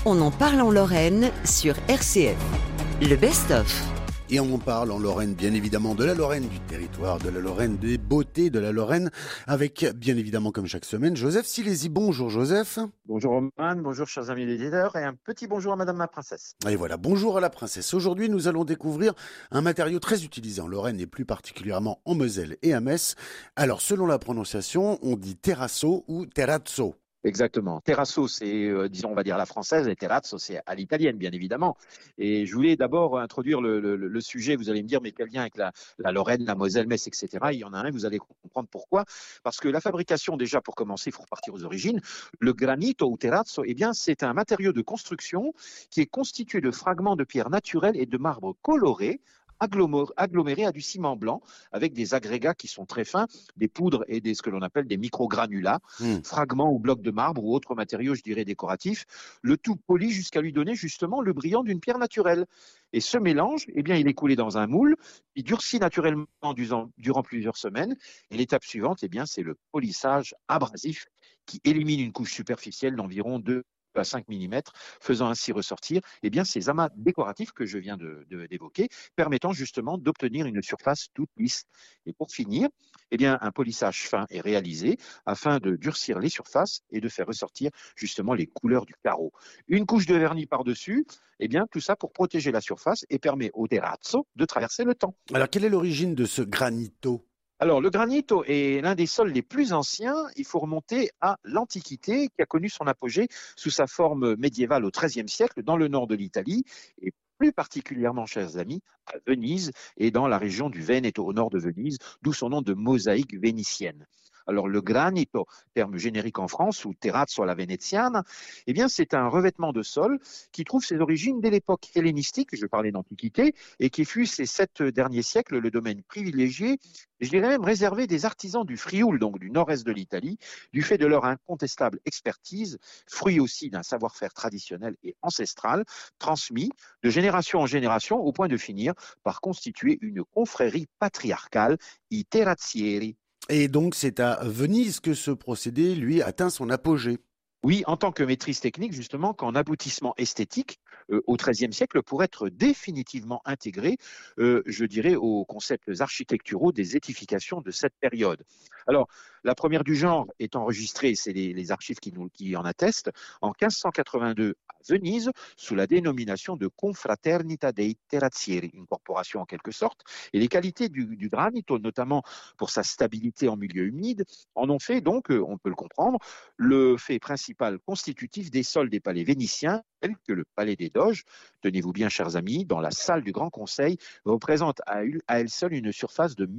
On en parle en Lorraine sur RCF. Le best-of. Et on en parle en Lorraine, bien évidemment, de la Lorraine, du territoire, de la Lorraine, des beautés de la Lorraine, avec, bien évidemment, comme chaque semaine, Joseph Silési. Bonjour Joseph. Bonjour Roman, bonjour chers amis éditeurs et un petit bonjour à Madame ma princesse. Et voilà, bonjour à la princesse. Aujourd'hui, nous allons découvrir un matériau très utilisé en Lorraine et plus particulièrement en Moselle et à Metz. Alors, selon la prononciation, on dit terrazzo ou terrazzo. Exactement. Terrazzo, c'est, disons, on va dire à la française, et terrazzo, c'est à l'italienne, bien évidemment. Et je voulais d'abord introduire le sujet. Vous allez me dire, mais quel lien avec la Lorraine, la Moselle, Metz, etc. Il y en a un, vous allez comprendre pourquoi. Parce que la fabrication, déjà, pour commencer, il faut repartir aux origines. Le granito ou terrazzo, eh bien, c'est un matériau de construction qui est constitué de fragments de pierre naturelle et de marbre coloré, aggloméré à du ciment blanc avec des agrégats qui sont très fins, des poudres et ce que l'on appelle des microgranulats, fragments ou blocs de marbre ou autres matériaux, je dirais, décoratifs, le tout poli jusqu'à lui donner justement le brillant d'une pierre naturelle. Et ce mélange, eh bien, il est coulé dans un moule, il durcit naturellement durant plusieurs semaines. Et l'étape suivante, eh bien, c'est le polissage abrasif qui élimine une couche superficielle d'environ 2 à 5 mm, faisant ainsi ressortir eh bien, ces amas décoratifs que je viens d'évoquer, permettant justement d'obtenir une surface toute lisse. Et pour finir, eh bien, un polissage fin est réalisé afin de durcir les surfaces et de faire ressortir justement les couleurs du carreau. Une couche de vernis par-dessus, eh bien, tout ça pour protéger la surface et permet au terrazzo de traverser le temps. Alors, quelle est l'origine de ce granito ? Alors, le granito est l'un des sols les plus anciens. Il faut remonter à l'Antiquité, qui a connu son apogée sous sa forme médiévale au XIIIe siècle dans le nord de l'Italie et plus particulièrement, chers amis, à Venise et dans la région du Veneto, au nord de Venise, d'où son nom de mosaïque vénitienne. Alors, le granito, terme générique en France, ou terrazzo alla veneziana, eh bien, c'est un revêtement de sol qui trouve ses origines dès l'époque hellénistique, je parlais d'Antiquité, et qui fut ces 7 derniers siècles le domaine privilégié, je dirais même réservé des artisans du Frioul, donc du nord-est de l'Italie, du fait de leur incontestable expertise, fruit aussi d'un savoir-faire traditionnel et ancestral, transmis de génération en génération, au point de finir par constituer une confrérie patriarcale, i terrazzieri. Et donc, c'est à Venise que ce procédé, lui, atteint son apogée. Oui, en tant que maîtrise technique, justement, qu'en aboutissement esthétique, au XIIIe siècle, pour être définitivement intégré, je dirais, aux concepts architecturaux des édifications de cette période. Alors, la première du genre est enregistrée, c'est les archives qui en attestent, en 1582 à Venise, sous la dénomination de Confraternita dei Terrazzieri, une corporation en quelque sorte, et les qualités du granito, notamment pour sa stabilité en milieu humide, en ont fait donc, on peut le comprendre, le fait principal constitutif des sols des palais vénitiens, tels que le palais des Doges, tenez-vous bien chers amis, dans la salle du Grand Conseil, représente à elle seule une surface de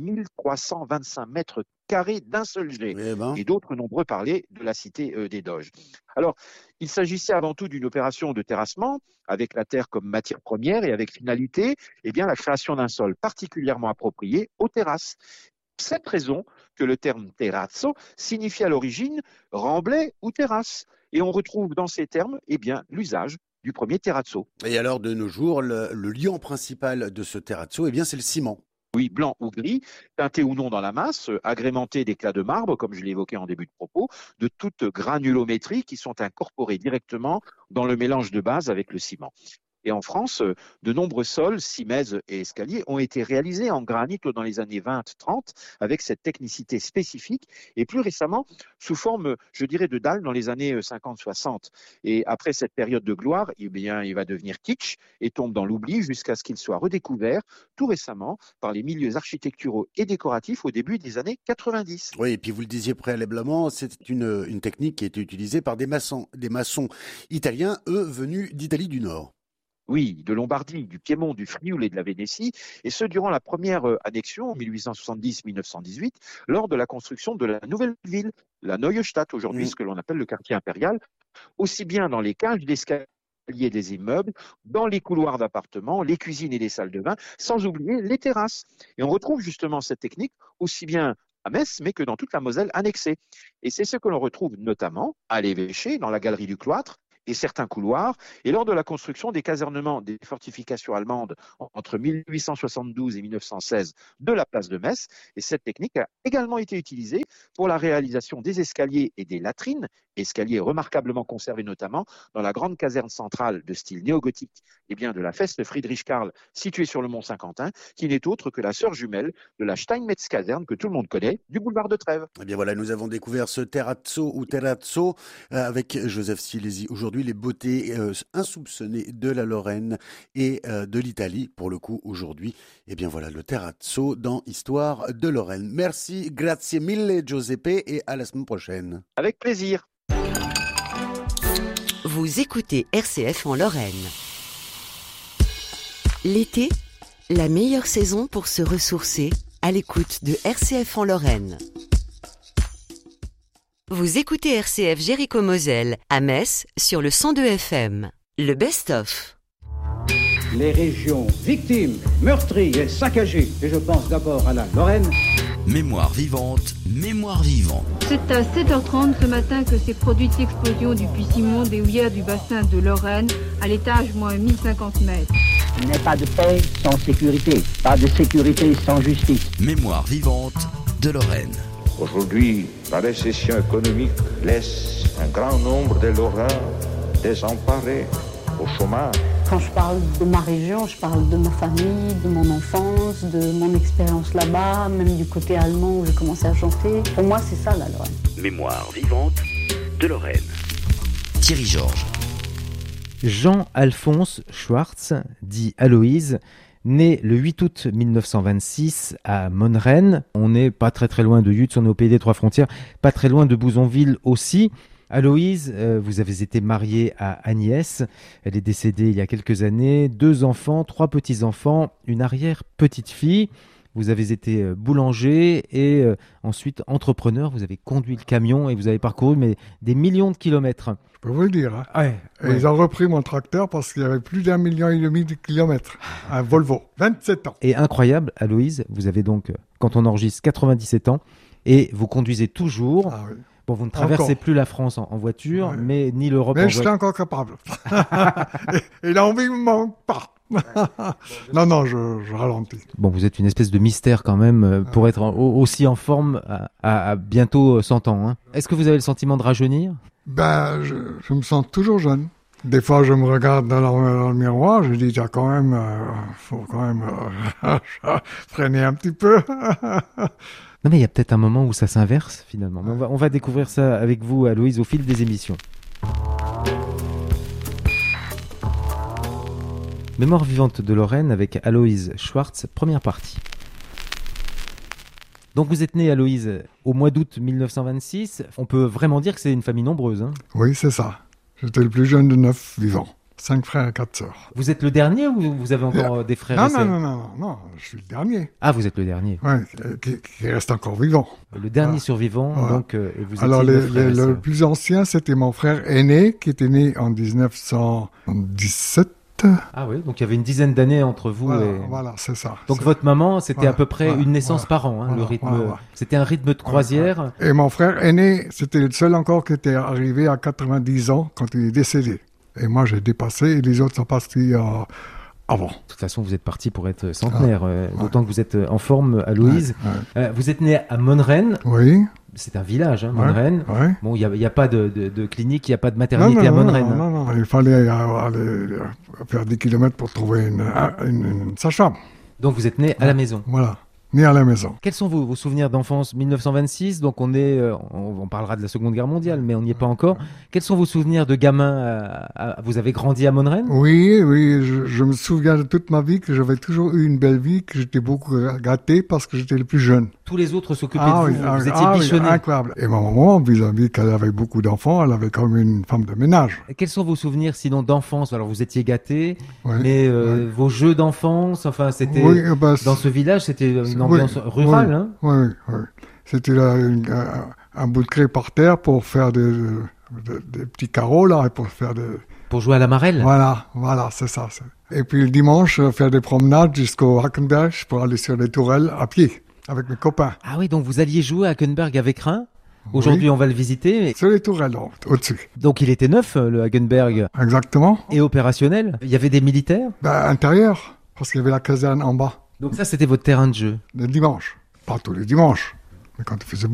1325 mètres carrés d'un seul jet, et d'autres nombreux palais de la cité des Doges. Alors, il s'agissait avant tout d'une opération de terrassement, avec la terre comme matière première et avec finalité, eh bien, la création d'un sol particulièrement approprié aux terrasses. Cette raison que le terme terrazzo signifie à l'origine remblai ou terrasse. Et on retrouve dans ces termes eh bien, l'usage du premier terrazzo. Et alors, de nos jours, le liant principal de ce terrazzo, eh bien, c'est le ciment. Oui, blanc ou gris, teinté ou non dans la masse, agrémenté d'éclats de marbre, comme je l'ai évoqué en début de propos, de toute granulométrie qui sont incorporés directement dans le mélange de base avec le ciment. Et en France, de nombreux sols, simèzes et escaliers ont été réalisés en granit dans les années 20-30 avec cette technicité spécifique et plus récemment sous forme, je dirais, de dalles dans les années 50-60. Et après cette période de gloire, eh bien, il va devenir kitsch et tombe dans l'oubli jusqu'à ce qu'il soit redécouvert tout récemment par les milieux architecturaux et décoratifs au début des années 90. Oui, et puis vous le disiez préalablement, c'est une technique qui a été utilisée par des maçons italiens, eux, venus d'Italie du Nord. Oui, de Lombardie, du Piémont, du Frioul et de la Vénétie, et ce durant la première annexion en 1870-1918, lors de la construction de la nouvelle ville, la Neustadt, aujourd'hui ce que l'on appelle le quartier impérial, aussi bien dans les cages d'escalier des immeubles, dans les couloirs d'appartements, les cuisines et les salles de bain, sans oublier les terrasses. Et on retrouve justement cette technique aussi bien à Metz, mais que dans toute la Moselle annexée. Et c'est ce que l'on retrouve notamment à l'évêché, dans la galerie du cloître, et certains couloirs, et lors de la construction des casernements des fortifications allemandes entre 1872 et 1916 de la place de Metz. Et cette technique a également été utilisée pour la réalisation des escaliers et des latrines escalier remarquablement conservé notamment dans la grande caserne centrale de style néo-gothique de la Feste Friedrich Karl située sur le Mont Saint-Quentin, qui n'est autre que la sœur jumelle de la Steinmetz-Caserne que tout le monde connaît, du boulevard de Trèves. Eh bien voilà, nous avons découvert ce terrazzo ou terrazzo avec Joseph Silesi. Aujourd'hui, les beautés insoupçonnées de la Lorraine et de l'Italie. Pour le coup, aujourd'hui, eh bien voilà, le terrazzo dans Histoire de Lorraine. Merci, grazie mille Giuseppe et à la semaine prochaine. Avec plaisir. Vous écoutez RCF en Lorraine. L'été, la meilleure saison pour se ressourcer à l'écoute de RCF en Lorraine. Vous écoutez RCF Jéricho-Moselle à Metz sur le 102 FM. Le best-of. Les régions victimes, meurtries et saccagées, et je pense d'abord à la Lorraine. Mémoire vivante, mémoire vivante. C'est à 7h30 ce matin que s'est produite l'explosion du puits Simon des houillères du bassin de Lorraine, à l'étage moins 1050 mètres. Il n'y a pas de paix sans sécurité, pas de sécurité sans justice. Mémoire vivante de Lorraine. Aujourd'hui, la récession économique laisse un grand nombre de Lorrains désemparés, au chômage. Quand je parle de ma région, je parle de ma famille, de mon enfance, de mon expérience là-bas, même du côté allemand où j'ai commencé à chanter. Pour moi, c'est ça la Lorraine. Mémoire vivante de Lorraine. Thierry Georges. Jean-Alphonse Schwartz, dit Aloïse, né le 8 août 1926 à Monrennes. On n'est pas très loin de Yutz, on est au pays des Trois Frontières, pas très loin de Bouzonville aussi. Aloïse, vous avez été mariée à Agnès, elle est décédée il y a quelques années, 2 enfants, 3 petits-enfants, une arrière-petite-fille. Vous avez été boulanger et ensuite entrepreneur, vous avez conduit le camion et vous avez parcouru des millions de kilomètres. Je peux vous le dire. Hein. Ouais. Ils ont repris mon tracteur parce qu'il y avait plus d'1,5 million de kilomètres. Un Volvo, 27 ans. Et incroyable, Aloïse, vous avez donc, quand on enregistre, 97 ans et vous conduisez toujours. Ah oui. Bon, vous ne traversez plus la France en voiture, mais ni l'Europe en voiture. Mais je serais encore capable. et l'envie ne me manque pas. Non, je ralentis. Bon, vous êtes une espèce de mystère quand même pour être aussi en forme à bientôt 100 ans. Hein. Est-ce que vous avez le sentiment de rajeunir ? Je me sens toujours jeune. Des fois, je me regarde dans le miroir, je dis, il faut quand même freiner un petit peu. Non, mais il y a peut-être un moment où ça s'inverse, finalement. Mais on va découvrir ça avec vous, Aloïse, au fil des émissions. Mémoire vivante de Lorraine avec Aloïse Schwartz, première partie. Donc vous êtes né, Aloïse, au mois d'août 1926. On peut vraiment dire que c'est une famille nombreuse. Hein ? Oui, c'est ça. J'étais le plus jeune de 9 vivants. 5 frères et 4 sœurs. Vous êtes le dernier ou vous avez encore des frères et sœurs ? Non, je suis le dernier. Ah, vous êtes le dernier. Oui, qui reste encore vivant. Le dernier survivant, donc, et vous étiez alors, le plus ancien, c'était mon frère aîné, qui était né en 1917. Ah oui, donc il y avait une dizaine d'années entre vous. Voilà, c'est ça. Donc votre maman, c'était à peu près une naissance par an, le rythme. C'était un rythme de croisière. Et mon frère aîné, c'était le seul encore qui était arrivé à 90 ans quand il est décédé. Et moi, j'ai dépassé et les autres sont partis avant. De toute façon, vous êtes parti pour être centenaire, d'autant que vous êtes en forme, Aloïse. Vous êtes né à Monrennes. Oui. C'est un village, Monrennes. Ouais. Bon, il n'y a pas de clinique, il n'y a pas de maternité à Monrennes. Non, il fallait aller faire 10 kilomètres pour trouver une sage-femme. Donc vous êtes né à la maison. Voilà. Né à la maison. Quels sont vos souvenirs d'enfance 1926, donc on parlera de la Seconde Guerre mondiale, mais on n'y est pas encore. Quels sont vos souvenirs de gamin vous avez grandi à Monrennes ? Oui, je me souviens de toute ma vie que j'avais toujours eu une belle vie, que j'étais beaucoup gâté parce que j'étais le plus jeune. Tous les autres s'occupaient de vous, vous étiez bichonné. Oui, incroyable. Et ma maman, vis-à-vis qu'elle avait beaucoup d'enfants, elle avait comme une femme de ménage. Et quels sont vos souvenirs sinon d'enfance ? Alors vous étiez gâté, mais vos jeux d'enfance, enfin c'était dans ce village, c'était une ambiance rurale. Oui. C'était un bout de craie par terre pour faire des petits carreaux là, et pour jouer à la marelle. Voilà, c'est ça. Et puis le dimanche, faire des promenades jusqu'au Hackenberg pour aller sur les tourelles à pied avec mes copains. Ah oui, donc vous alliez jouer à Hackenberg avec Rhin. Aujourd'hui, on va le visiter. Sur les tourelles, au-dessus. Donc il était neuf, le Hackenberg. Exactement. Et opérationnel. Il y avait des militaires. Intérieur, parce qu'il y avait la caserne en bas. Donc ça, c'était votre terrain de jeu. Le dimanche. Pas tous les dimanches, mais quand il faisait beau.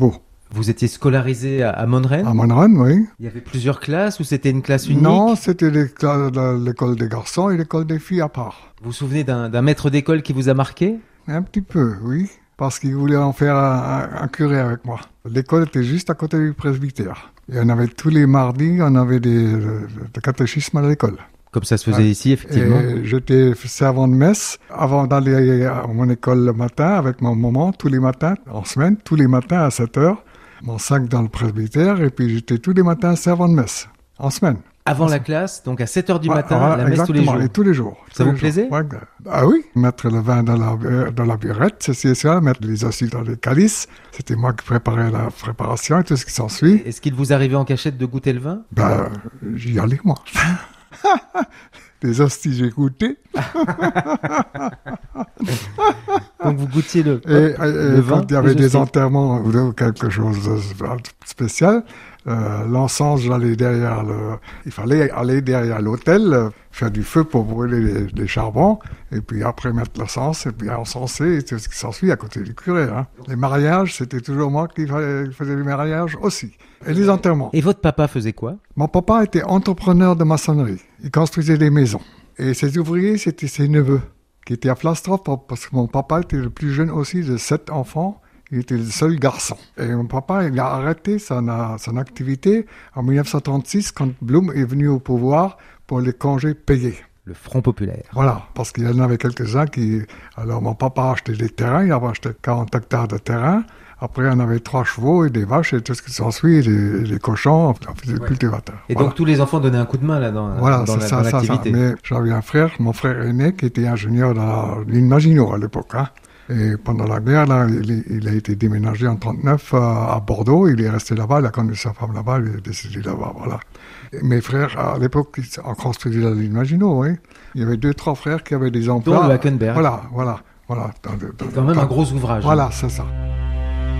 Vous étiez scolarisé à Monrennes ? À Monrennes, oui. Il y avait plusieurs classes ou c'était une classe unique ? Non, c'était l'école des garçons et l'école des filles à part. Vous vous souvenez d'un maître d'école qui vous a marqué ? Un petit peu, oui. Parce qu'il voulait en faire un curé avec moi. L'école était juste à côté du presbytère. Et on avait tous les mardis, on avait des catéchismes à l'école. Comme ça se faisait ici, effectivement. Et j'étais servant de messe avant d'aller à mon école le matin avec ma maman, tous les matins, en semaine, tous les matins à 7h. Mon sac dans le presbytère, et puis j'étais tous les matins servant de messe, en semaine. Avant la classe, donc à 7h du matin, la messe tous les jours. Et tous les jours. Ça vous plaisait ? Ouais. Ah oui, mettre le vin dans la burette, c'est ça, mettre les hosties dans les calices. C'était moi qui préparais la préparation et tout ce qui s'ensuit. Est-ce qu'il vous arrivait en cachette de goûter le vin ? J'y allais, moi. Les hosties, j'ai goûté. Donc vous goûtiez le vin. Quand il y avait des enterrements ou quelque chose de spécial, l'encens, il fallait aller derrière l'autel, faire du feu pour brûler les charbons, et puis après mettre l'encens, et puis encenser, et tout ce qui s'ensuit à côté du curé. Hein. Les mariages, c'était toujours moi qui faisais les mariages aussi. Et les enterrements. Et votre papa faisait quoi ? Mon papa était entrepreneur de maçonnerie. Il construisait des maisons. Et ses ouvriers, c'était ses neveux, qui étaient à Flastroff, parce que mon papa était le plus jeune aussi de 7 enfants. Il était le seul garçon. Et mon papa, il a arrêté son activité en 1936, quand Blum est venu au pouvoir pour les congés payés. Le Front populaire. Voilà, parce qu'il y en avait quelques-uns qui... Alors mon papa a acheté des terrains, il avait acheté 40 hectares de terrain. Après, on avait 3 chevaux et des vaches et tout ce qui s'ensuit, les cochons, on faisait cultivateur. Et donc tous les enfants donnaient un coup de main là dans l'activité. Mais j'avais un frère, mon frère aîné, qui était ingénieur dans l'île Maginot à l'époque. Hein. Et pendant la guerre, là, il a été déménagé en 1939 à Bordeaux. Il est resté là-bas, il a connu sa femme là-bas, il est décédé là-bas, voilà. Et mes frères, à l'époque, ils ont construit la ligne Maginot, oui. Il y avait 2-3 frères qui avaient des emplois. Dont le Hackenberg. Voilà. C'est quand même un gros ouvrage. Voilà, c'est ça.